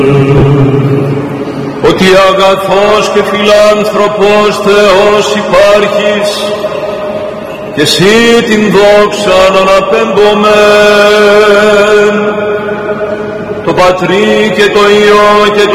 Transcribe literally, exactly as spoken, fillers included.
ότι αγαθός και φιλάνθρωπος Θεός υπάρχεις και εσύ την δόξα αναπέμπομεν το Πατρί και το Υιό και το